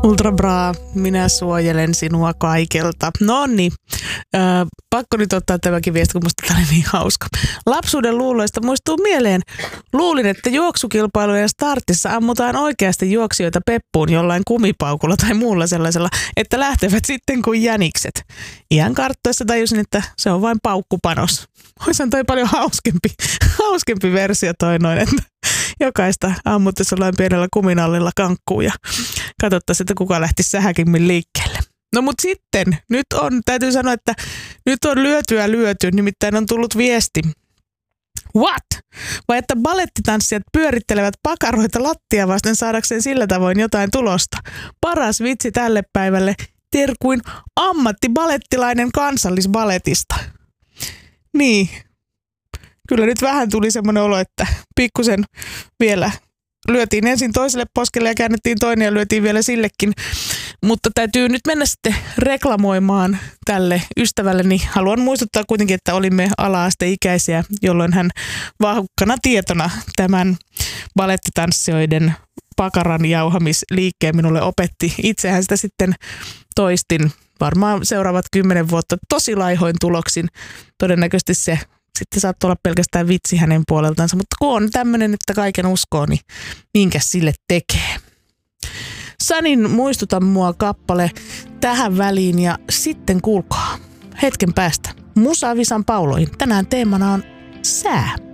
Ultra Bra, minä suojelen sinua kaikelta. Nonni, pakko nyt ottaa tämäkin viesti, kun musta tämä oli niin hauska. Lapsuuden luuloista muistuu mieleen. Luulin, että juoksukilpailujen startissa ammutaan oikeasti juoksijoita peppuun jollain kumipaukulla tai muulla sellaisella, että lähtevät sitten kuin jänikset. Iän karttuessa tajusin, että se on vain paukkupanos. Oisan toi paljon hauskempi versio toi noin, että jokaista ammuttaisi jollain pienellä kuminallilla kankkuun ja katsottaisiin, että kuka lähtisi sähäkimmin liikkeelle. No mut sitten, täytyy sanoa, että nyt on lyöty, nimittäin on tullut viesti. What? Vai että balettitanssijat pyörittelevät pakaroita lattia vasten saadakseen sillä tavoin jotain tulosta. Paras vitsi tälle päivälle, terkuin ammattibalettilainen kansallisbaletista. Niin. Kyllä nyt vähän tuli semmoinen olo, että pikkusen vielä lyötiin ensin toiselle poskelle ja käännettiin toinen ja lyötiin vielä sillekin. Mutta täytyy nyt mennä sitten reklamoimaan tälle ystävälleni. Haluan muistuttaa kuitenkin, että olimme ala-asteikäisiä, jolloin hän vahvukkana tietona tämän balettitanssijoiden pakaran jauhamisliikkeen minulle opetti. Itsehän sitä sitten toistin varmaan seuraavat 10 vuotta tosi laihoin tuloksin. Todennäköisesti se sitten saattoi olla pelkästään vitsi hänen puoleltansa, mutta kun on tämmöinen, että kaiken uskoo, niin minkäs sille tekee. Sanin Muistuta mua kappale tähän väliin ja sitten kuulkaa hetken päästä Musavisan pauloihin. Tänään teemana on sää.